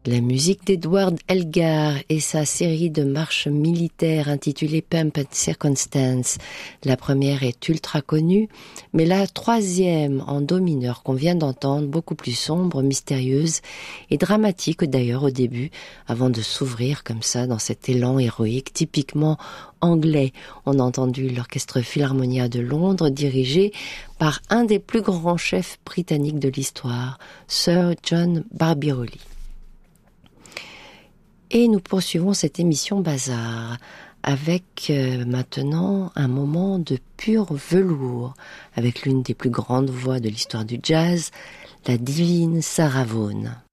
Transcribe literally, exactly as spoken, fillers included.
La musique d'Edward Elgar et sa série de marches militaires intitulée Pomp and Circumstance. La première est ultra connue, mais la troisième en do mineur qu'on vient d'entendre, beaucoup plus sombre, mystérieuse et dramatique d'ailleurs au début, avant de s'ouvrir comme ça dans cet élan héroïque typiquement anglais. On a entendu l'Orchestre Philharmonia de Londres dirigé par un des plus grands chefs britanniques de l'histoire, Sir John Barbirolli. Et nous poursuivons cette émission Bazar avec euh, maintenant un moment de pur velours avec l'une des plus grandes voix de l'histoire du jazz, la divine Sarah Vaughan.